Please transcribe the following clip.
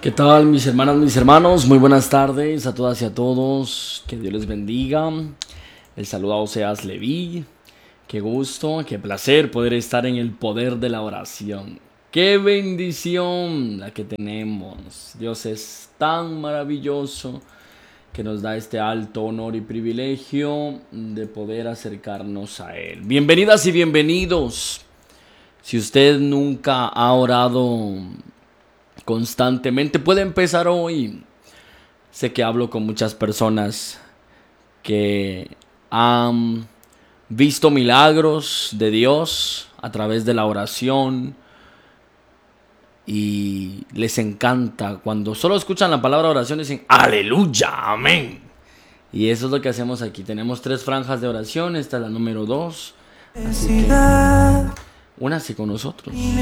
¿Qué tal mis hermanas, mis hermanos? Muy buenas tardes a todas y a todos. Que Dios les bendiga. El saludado seas Leví. Qué gusto, qué placer poder estar en el poder de la oración. Qué bendición la que tenemos. Dios es tan maravilloso que nos da este alto honor y privilegio de poder acercarnos a Él. Bienvenidas y bienvenidos. Si usted nunca ha orado constantemente, puede empezar hoy. Sé que hablo con muchas personas que han visto milagros de Dios a través de la oración y les encanta cuando solo escuchan la palabra oración dicen aleluya, amén. Y eso es lo que hacemos aquí. Tenemos 3 franjas de oración, esta es la número 2. Así que únase con nosotros.